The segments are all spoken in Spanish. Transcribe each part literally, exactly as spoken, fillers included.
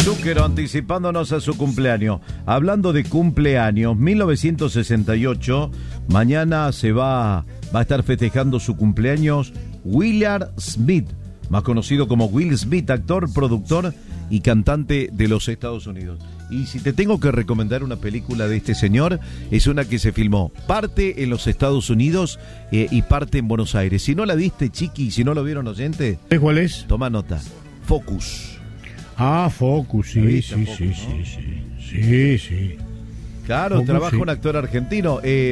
Zucchero anticipándonos a su cumpleaños. Hablando de cumpleaños, mil novecientos sesenta y ocho, mañana se va, va a estar festejando su cumpleaños Willard Smith, más conocido como Will Smith, actor, productor y cantante de los Estados Unidos. Y si te tengo que recomendar una película de este señor, es una que se filmó parte en los Estados Unidos eh, y parte en Buenos Aires. Si no la viste, chiqui, si no lo vieron, oyente, ¿cuál es? Toma nota. Focus. Ah, Focus, sí, sí, Focus, sí, ¿no? sí, sí, sí, sí. Claro, Focus, trabaja sí. un actor argentino. Eh,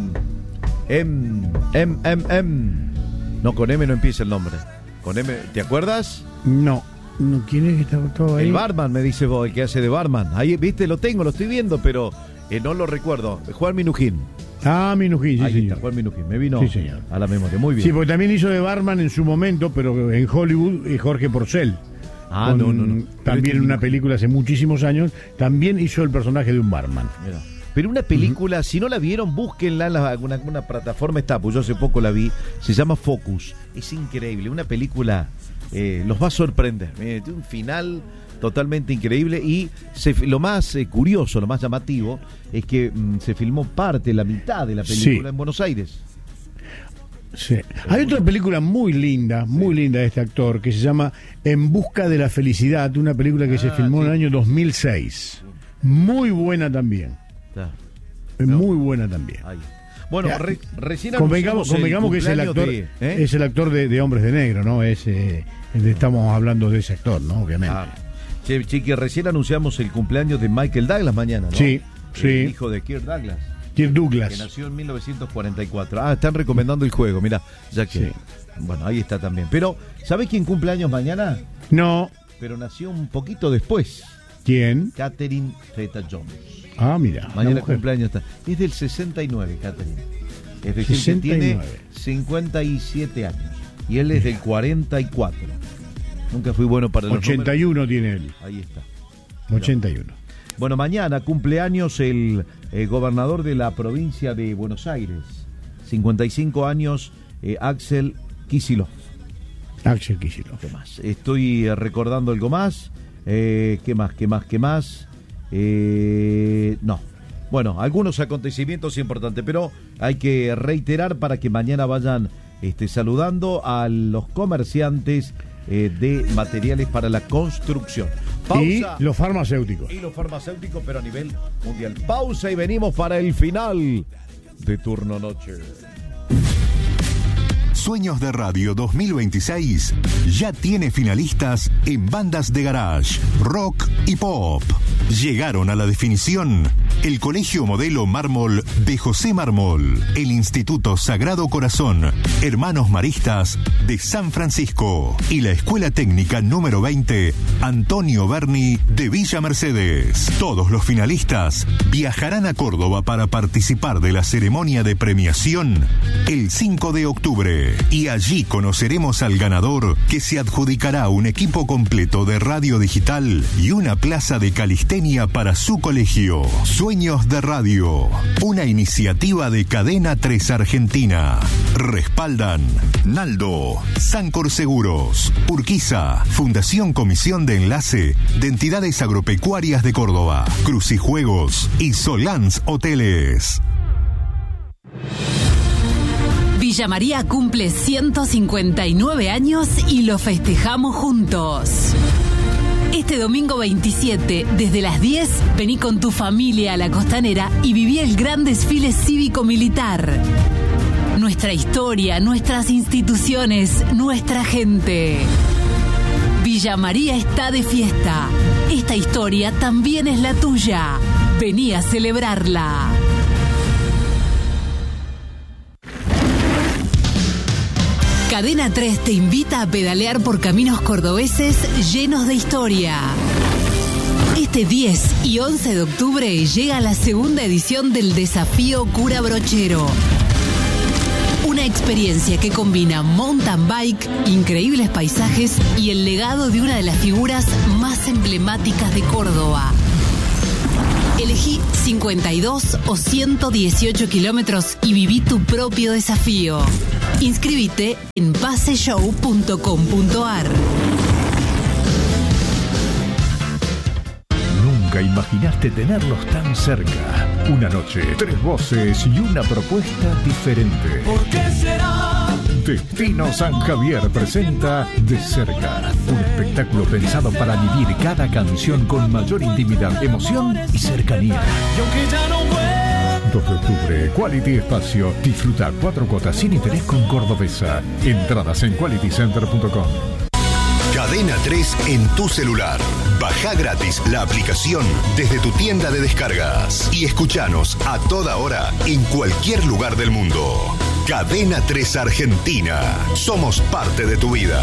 M, M, M, M. No, con M no empieza el nombre. Con M, ¿te acuerdas? No, no, ¿quién es que está todo ahí? El barman, me dice vos, el que hace de barman. Ahí, viste, lo tengo, lo estoy viendo, pero eh, no lo recuerdo. Juan Minujín. Ah, Minujín, sí, Ahí señor. está, Juan Minujín. Me vino Sí, señor. a la memoria. Muy bien. Sí, porque también hizo de barman en su momento, pero en Hollywood, eh, Jorge Porcel. Ah, Con- no, no, no. También Pero en una este- película hace muchísimos años, también hizo el personaje de un barman. Mira. Pero una película, uh-huh. si no la vieron, búsquenla en la- alguna, alguna plataforma está, pues yo hace poco la vi, se llama Focus. Es increíble, una película eh, los va a sorprender. Miren, tiene un final totalmente increíble y se, lo más eh, curioso, lo más llamativo, es que mm, se filmó parte, la mitad de la película Sí. en Buenos Aires. Sí. Hay otra película muy linda, muy linda de este actor, que se llama En busca de la felicidad, una película que Ah, se filmó sí. en el año dos mil seis. Muy buena también, Está. muy buena también. Ahí. Bueno, Ya, re, recién Convengamos, anunciamos el convengamos que es el cumpleaños actor, de, ¿eh? es el actor de, de Hombres de Negro, ¿no? Es, eh, estamos hablando de ese actor, ¿no? Obviamente. Ah. Che, Chiqui, recién anunciamos el cumpleaños de Michael Douglas mañana, ¿no? Sí, sí. El hijo de Kirk Douglas, Kirk que Douglas. nació en mil novecientos cuarenta y cuatro. Ah, están recomendando el juego, mira, ya que... Sí. Bueno, ahí está también. Pero, ¿sabés quién cumple años mañana? No, Pero nació un poquito después. ¿quién? Catherine Zeta-Jones. Ah, mira. una Mañana mujer. cumpleaños está. Es del sesenta y nueve, Catherine. Es decir, sesenta y que tiene nueve. cincuenta y siete años. Y él es del cuarenta y cuatro. Nunca fui bueno para los ochenta y uno tiene él. números. Ahí está. ochenta y uno. Bueno, mañana cumpleaños el eh, gobernador de la provincia de Buenos Aires. cincuenta y cinco años, eh, Axel Kicillof. Axel Kicillof. ¿Qué más? Estoy eh, recordando algo más. Eh, ¿Qué más? ¿Qué más? ¿Qué más? Eh, no. Bueno, algunos acontecimientos importantes, pero hay que reiterar para que mañana vayan este, saludando a los comerciantes eh, de materiales para la construcción. Pausa. Y los farmacéuticos. Y los farmacéuticos, pero a nivel mundial. Pausa y venimos para el final de Turno Noche. Sueños de Radio dos mil veintiséis ya tiene finalistas en bandas de garage, rock y pop. Llegaron a la definición el Colegio Modelo Mármol de José Mármol, el Instituto Sagrado Corazón, Hermanos Maristas de San Francisco y la Escuela Técnica número veinte, Antonio Berni de Villa Mercedes. Todos los finalistas viajarán a Córdoba para participar de la ceremonia de premiación el cinco de octubre. Y allí conoceremos al ganador, que se adjudicará un equipo completo de radio digital y una plaza de calistenia para su colegio. Sueños de Radio, una iniciativa de Cadena tres Argentina. Respaldan Naldo, Sancor Seguros, Urquiza, Fundación Comisión de Enlace de Entidades Agropecuarias de Córdoba, Crucijuegos y Solans Hoteles. Villa María cumple ciento cincuenta y nueve años y lo festejamos juntos. Este domingo veintisiete, desde las diez, vení con tu familia a la Costanera y viví el gran desfile cívico-militar. Nuestra historia, nuestras instituciones, nuestra gente. Villa María está de fiesta. Esta historia también es la tuya. Vení a celebrarla. Cadena tres te invita a pedalear por caminos cordobeses llenos de historia. Este diez y once de octubre llega la segunda edición del Desafío Cura Brochero. Una experiencia que combina mountain bike, increíbles paisajes y el legado de una de las figuras más emblemáticas de Córdoba. Elegí cincuenta y dos o ciento dieciocho kilómetros y viví tu propio desafío. Inscríbete en paseshow punto com punto ar. Nunca imaginaste tenerlos tan cerca. Una noche, tres voces y una propuesta diferente. ¿Por qué será? Destino San Javier presenta De Cerca, un espectáculo pensado para vivir cada canción con mayor intimidad, emoción y cercanía. Y aunque ya no vuelva. dos de octubre, Quality Espacio. Disfruta cuatro cuotas sin interés con Cordobesa. Entradas en quality center punto com. Cadena tres en tu celular. Baja gratis la aplicación desde tu tienda de descargas y escuchanos a toda hora en cualquier lugar del mundo. Cadena tres Argentina. Somos parte de tu vida.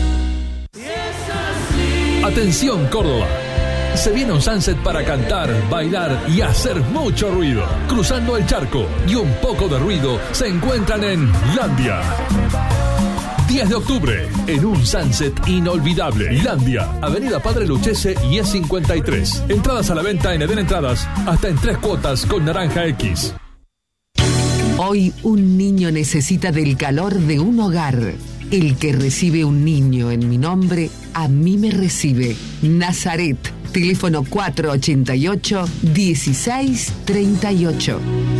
Atención, Córdoba. Se viene un sunset para cantar, bailar y hacer mucho ruido. Cruzando el charco y un poco de ruido se encuentran en Landia. diez de octubre, en un sunset inolvidable. Landia, Avenida Padre Lucchese y E cincuenta y tres. Entradas a la venta en Eden Entradas, hasta en tres cuotas con Naranja X. Hoy un niño necesita del calor de un hogar. El que recibe un niño en mi nombre, a mí me recibe. Nazaret, teléfono cuatro ochenta y ocho, dieciséis treinta y ocho.